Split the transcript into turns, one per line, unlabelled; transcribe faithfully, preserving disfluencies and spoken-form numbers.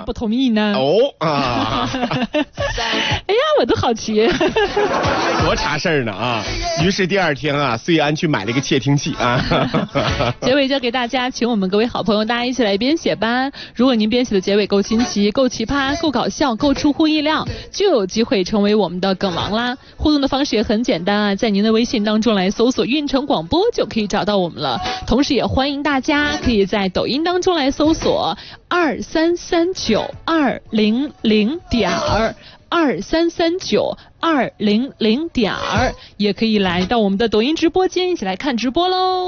不同意呢？
哦啊！
哎呀，我都好奇，
多查事儿呢啊！于是第二天啊，穗安去买了一个窃听器啊。
结尾交给大家，请我们各位好朋友大家一起来编写吧。如果您编写的结尾够新奇、够奇葩、够搞笑、够出乎意料，就有机会成为我们的梗王啦。互动的方式也很简单啊，在您的微信当中来搜索运城广播就可以找到我们了。同时也欢迎大家可以在抖音当中来搜索二三三九二零零点儿二三三九二零零点儿，也可以来到我们的抖音直播间一起来看直播喽。